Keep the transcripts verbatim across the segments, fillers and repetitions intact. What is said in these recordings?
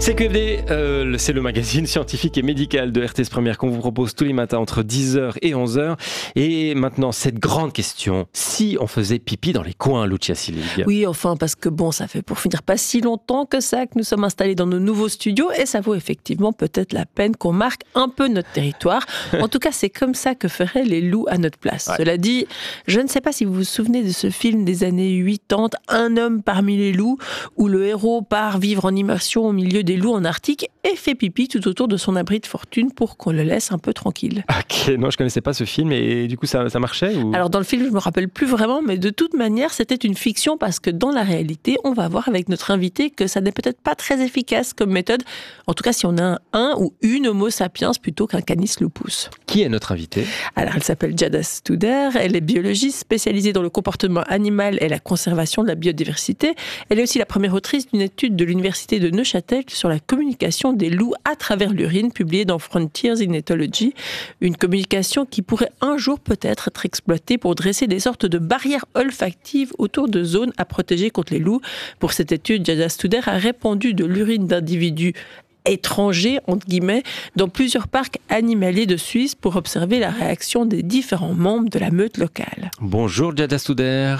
C Q F D, euh, c'est le magazine scientifique et médical de R T S Première qu'on vous propose tous les matins entre dix heures et onze heures. Et maintenant, cette grande question, si on faisait pipi dans les coins, Lucia Sillig? Oui, enfin, parce que bon, ça fait pour finir pas si longtemps que ça que nous sommes installés dans nos nouveaux studios et ça vaut effectivement peut-être la peine qu'on marque un peu notre territoire. En tout cas, c'est comme ça que feraient les loups à notre place. Ouais. Cela dit, je ne sais pas si vous vous souvenez de ce film des années quatre-vingt-dix, Un homme parmi les loups, où le héros part vivre en immersion au milieu des loups en Arctique et fait pipi tout autour de son abri de fortune pour qu'on le laisse un peu tranquille. Ok, non, je connaissais pas ce film et du coup ça, ça marchait ou... Alors dans le film, je me rappelle plus vraiment, mais de toute manière, c'était une fiction parce que dans la réalité, on va voir avec notre invité que ça n'est peut-être pas très efficace comme méthode. En tout cas, si on a un, un ou une Homo sapiens plutôt qu'un Canis lupus. Qui est notre invité? Alors elle s'appelle Giada Studer, elle est biologiste spécialisée dans le comportement animal et la conservation de la biodiversité. Elle est aussi la première autrice d'une étude de l'université de Neuchâtel sur la communication des loups à travers l'urine, publiée dans Frontiers in Ethology. Une communication qui pourrait un jour peut-être être exploitée pour dresser des sortes de barrières olfactives autour de zones à protéger contre les loups. Pour cette étude, Giada Studer a répandu de l'urine d'individus étrangers, entre guillemets, dans plusieurs parcs animaliers de Suisse pour observer la réaction des différents membres de la meute locale. Bonjour Giada Studer.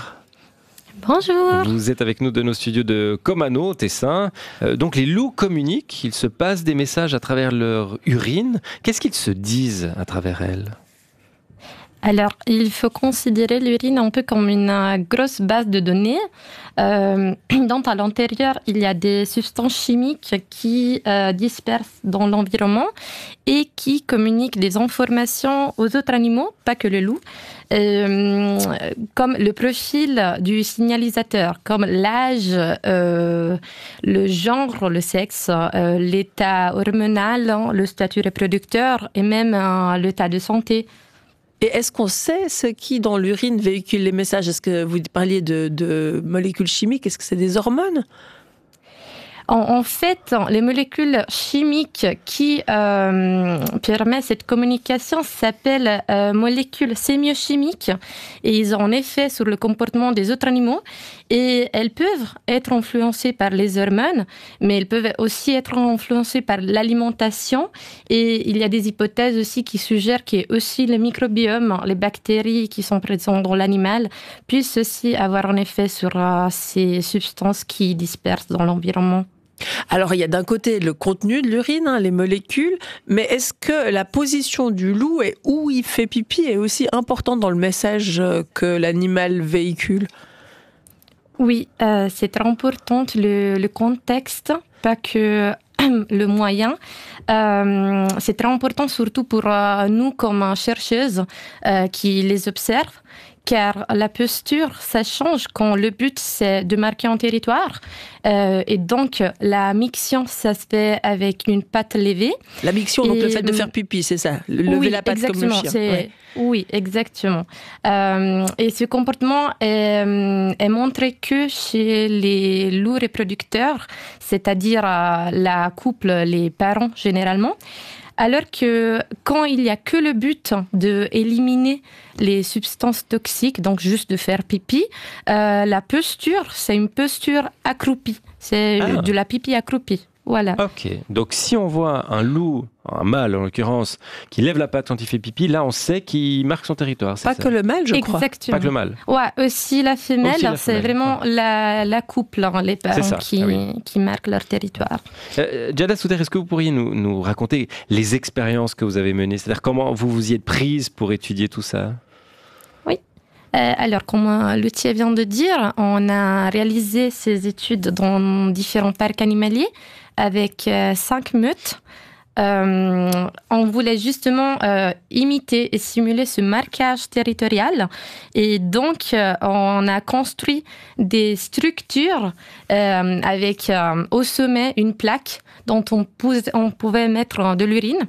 Bonjour. Vous êtes avec nous de nos studios de Comano, Tessin. Euh, donc les loups communiquent, ils se passent des messages à travers leur urine. Qu'est-ce qu'ils se disent à travers elle? Alors, il faut considérer l'urine un peu comme une euh, grosse base de données euh, dont à l'intérieur, il y a des substances chimiques qui euh, dispersent dans l'environnement et qui communiquent des informations aux autres animaux, pas que le loup, euh, comme le profil du signalisateur, comme l'âge, euh, le genre, le sexe, euh, l'état hormonal, le statut reproducteur et même euh, l'état de santé. Et est-ce qu'on sait ce qui, dans l'urine, véhicule les messages? Est-ce que vous parliez de, de molécules chimiques? Est-ce que c'est des hormones? En, en fait, les molécules chimiques qui euh, permettent cette communication s'appellent euh, molécules sémiochimiques et ils ont un effet sur le comportement des autres animaux et elles peuvent être influencées par les hormones, mais elles peuvent aussi être influencées par l'alimentation et il y a des hypothèses aussi qui suggèrent que aussi le microbiome, les bactéries qui sont présentes dans l'animal puissent aussi avoir un effet sur euh, ces substances qui dispersent dans l'environnement. Alors, il y a d'un côté le contenu de l'urine, hein, les molécules, mais est-ce que la position du loup et où il fait pipi est aussi importante dans le message que l'animal véhicule? Oui, euh, c'est très important, le, le contexte, pas que le moyen. Euh, c'est très important surtout pour euh, nous comme chercheuses euh, qui les observent. Car la posture, ça change quand le but, c'est de marquer un territoire. Euh, et donc, la miction, ça se fait avec une patte levée. La miction, et donc le fait de faire pipi, c'est ça? Lever oui, la patte comme le chien. C'est... Ouais. Oui, exactement. Euh, et ce comportement est, est montré que chez les loups reproducteurs, c'est-à-dire euh, la couple, les parents généralement. Alors que quand il n'y a que le but d'éliminer les substances toxiques, donc juste de faire pipi, euh, la posture, c'est une posture accroupie. C'est ah. de la pipi accroupie. Voilà. Ok, donc si on voit un loup, un mâle en l'occurrence, qui lève la patte quand il fait pipi, là on sait qu'il marque son territoire. Pas ça que le mâle, je crois. Exactement. Pas que le mâle. Ouais, aussi la femelle, aussi la c'est femelle. vraiment ouais. la, la couple, hein, les parents qui, ah oui. qui marquent leur territoire. Euh, Giada Studer, est-ce que vous pourriez nous, nous raconter les expériences que vous avez menées? C'est-à-dire comment vous vous y êtes prise pour étudier tout ça? Oui. Euh, alors, comme Lucia vient de dire, on a réalisé ces études dans différents parcs animaliers avec euh, cinq meutes. Euh, on voulait justement euh, imiter et simuler ce marquage territorial et donc euh, on a construit des structures euh, avec euh, au sommet une plaque dont on, pou- on pouvait mettre de l'urine.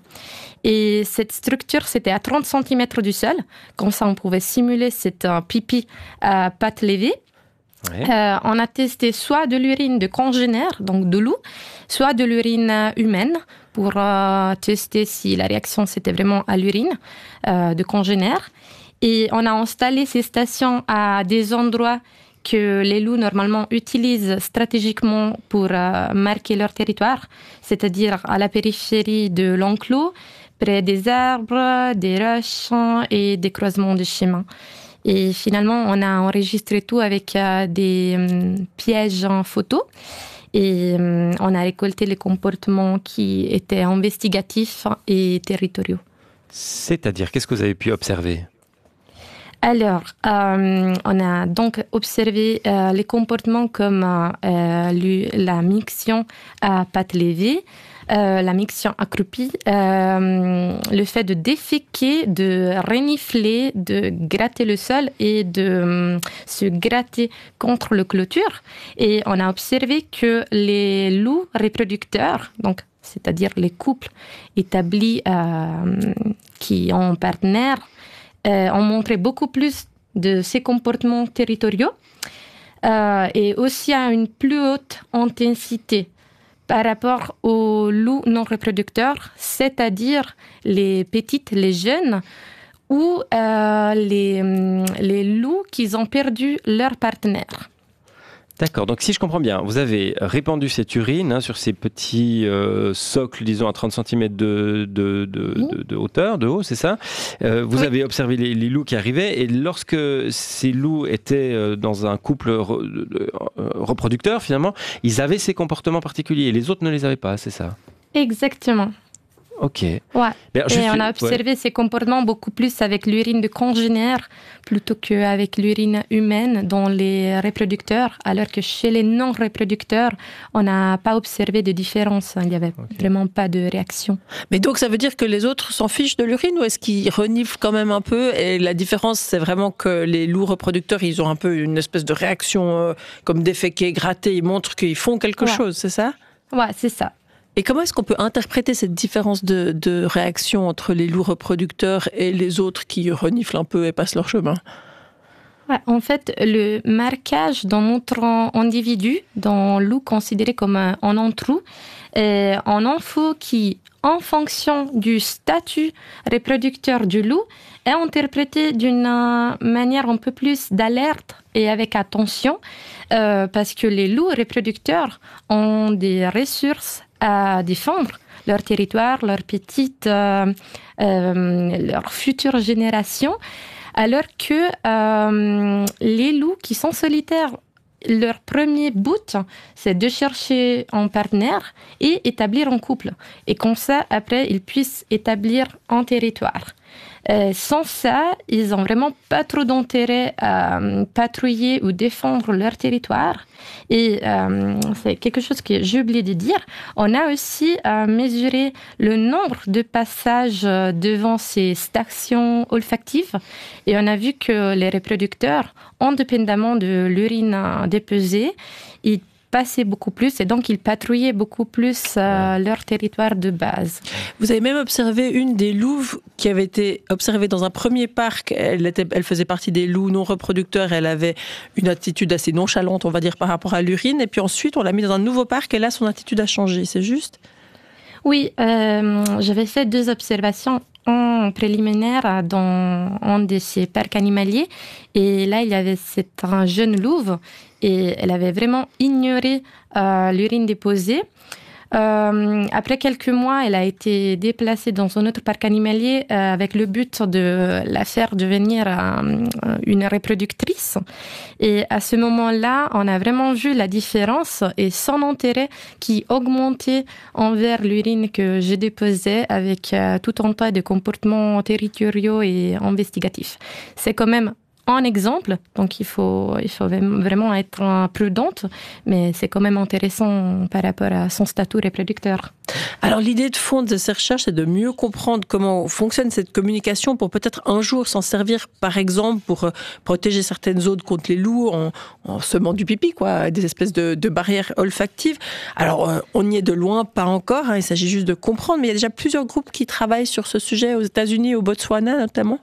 Et cette structure, c'était à trente centimètres du sol. Comme ça, on pouvait simuler cette euh, pipi à patte levée. Ouais. Euh, on a testé soit de l'urine de congénères, donc de loup, soit de l'urine humaine pour euh, tester si la réaction c'était vraiment à l'urine euh, de congénères. Et on a installé ces stations à des endroits que les loups normalement utilisent stratégiquement pour euh, marquer leur territoire, c'est-à-dire à la périphérie de l'enclos, près des arbres, des roches et des croisements de chemins. Et finalement, on a enregistré tout avec euh, des euh, pièges en photo. Et euh, on a récolté les comportements qui étaient investigatifs et territoriaux. C'est-à-dire, qu'est-ce que vous avez pu observer ? Alors, euh, on a donc observé euh, les comportements comme euh, lui, la miction à pattes levées, euh, la miction accroupie, euh, le fait de déféquer, de renifler, de gratter le sol et de euh, se gratter contre le clôture. Et on a observé que les loups reproducteurs, donc c'est-à-dire les couples établis euh, qui ont partenaire, Euh, ont montré beaucoup plus de ces comportements territoriaux euh, et aussi à une plus haute intensité par rapport aux loups non reproducteurs, c'est-à-dire les petites, les jeunes, ou euh, les, les loups qui ont perdu leur partenaire. D'accord, donc si je comprends bien, vous avez répandu cette urine hein, sur ces petits euh, socles, disons à trente centimètres de, de, de, de, de hauteur, de haut, c'est ça euh, Vous oui. avez observé les, les loups qui arrivaient et lorsque ces loups étaient dans un couple re, de, reproducteur, finalement, ils avaient ces comportements particuliers et les autres ne les avaient pas, c'est ça ? Exactement. Ok. Ouais. Ben, et on a observé ouais. ces comportements beaucoup plus avec l'urine de congénères plutôt qu'avec l'urine humaine dans les reproducteurs, alors que chez les non-reproducteurs, on n'a pas observé de différence. Il n'y avait okay. vraiment pas de réaction. Mais donc, ça veut dire que les autres s'en fichent de l'urine ou est-ce qu'ils reniflent quand même un peu ? Et la différence, c'est vraiment que les loups reproducteurs, ils ont un peu une espèce de réaction euh, comme déféquer, gratter, ils montrent qu'ils font quelque ouais. chose, c'est ça ? Ouais, c'est ça. Et comment est-ce qu'on peut interpréter cette différence de, de réaction entre les loups reproducteurs et les autres qui reniflent un peu et passent leur chemin ? Ouais, en fait, le marquage dans notre individu, dans loup considéré comme un, un intrus, est un info qui, en fonction du statut reproducteur du loup, est interprété d'une manière un peu plus d'alerte et avec attention, euh, parce que les loups reproducteurs ont des ressources à défendre leur territoire, leurs petites, euh, euh, leurs futures générations, alors que euh, les loups qui sont solitaires, leur premier but, c'est de chercher un partenaire et établir un couple. Et comme ça, après, ils puissent établir un territoire. Euh, sans ça, ils n'ont vraiment pas trop d'intérêt à euh, patrouiller ou défendre leur territoire. Et euh, c'est quelque chose que j'ai oublié de dire. On a aussi euh, mesuré le nombre de passages devant ces stations olfactives. Et on a vu que les reproducteurs, indépendamment de l'urine dépesée, ils passaient beaucoup plus et donc ils patrouillaient beaucoup plus euh, leur territoire de base. Vous avez même observé une des louves qui avait été observée dans un premier parc. Elle, était, elle faisait partie des loups non reproducteurs. Elle avait une attitude assez nonchalante, on va dire, par rapport à l'urine. Et puis ensuite, on l'a mis dans un nouveau parc et là, son attitude a changé. C'est juste ? Oui, euh, j'avais fait deux observations en préliminaire dans un de ces parcs animaliers. Et là, il y avait cette, un jeune louve et elle avait vraiment ignoré euh, l'urine déposée. Euh, après quelques mois, elle a été déplacée dans un autre parc animalier euh, avec le but de la faire devenir euh, une reproductrice. Et à ce moment-là, on a vraiment vu la différence et son intérêt qui augmentait envers l'urine que je déposais avec euh, tout un tas de comportements territoriaux et investigatifs. C'est quand même un exemple, donc il faut, il faut vraiment être prudente, mais c'est quand même intéressant par rapport à son statut reproducteur. Alors l'idée de fond de ces recherches, c'est de mieux comprendre comment fonctionne cette communication pour peut-être un jour s'en servir, par exemple, pour protéger certaines zones contre les loups en, en semant du pipi, quoi, des espèces de, de barrières olfactives. Alors on y est de loin, pas encore, hein, il s'agit juste de comprendre, mais il y a déjà plusieurs groupes qui travaillent sur ce sujet aux États-Unis, au Botswana notamment.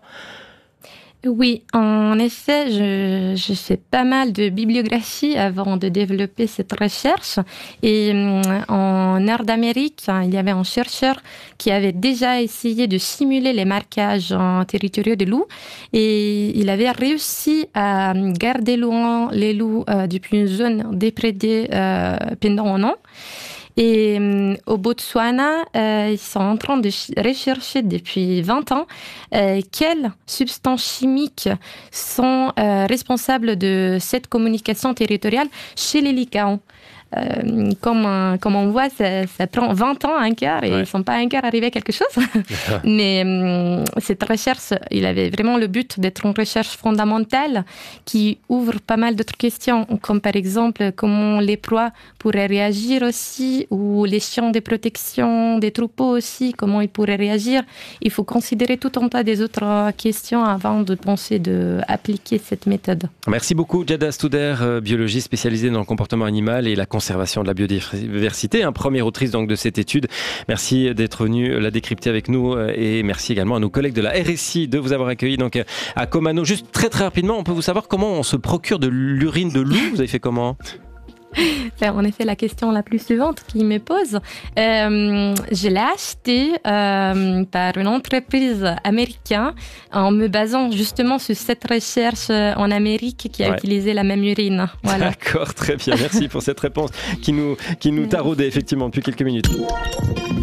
Oui, en effet, je, je fais pas mal de bibliographie avant de développer cette recherche. Et en en nord d'Amérique, il y avait un chercheur qui avait déjà essayé de simuler les marquages territoriaux des loups et il avait réussi à garder loin les loups euh, depuis une zone déprédée euh, pendant un an. Et euh, au Botswana, euh, ils sont en train de ch- rechercher depuis vingt ans euh, quelles substances chimiques sont euh, responsables de cette communication territoriale chez les lycaons. Euh, comme, euh, comme on voit, ça, ça prend vingt ans, un quart, et ouais. Ils ne sont pas un quart arrivés à quelque chose. Mais euh, cette recherche, il avait vraiment le but d'être une recherche fondamentale qui ouvre pas mal d'autres questions, comme par exemple comment les proies pourraient réagir aussi, ou les chiens de protection des troupeaux aussi, comment ils pourraient réagir. Il faut considérer tout un tas des autres questions avant de penser d'appliquer cette méthode. Merci beaucoup, Djada Stouder, biologiste spécialisée dans le comportement animal et la conservation de la biodiversité, hein, première autrice donc de cette étude. Merci d'être venu la décrypter avec nous et merci également à nos collègues de la R S I de vous avoir accueilli donc à Komano. Juste très très rapidement, on peut vous savoir comment on se procure de l'urine de loup? Vous avez fait comment? C'est en effet la question la plus suivante qu'il me pose. Euh, je l'ai acheté euh, par une entreprise américaine en me basant justement sur cette recherche en Amérique qui a ouais. utilisé la même urine. Voilà. D'accord, très bien. Merci pour cette réponse qui nous, qui nous taraudait effectivement depuis quelques minutes.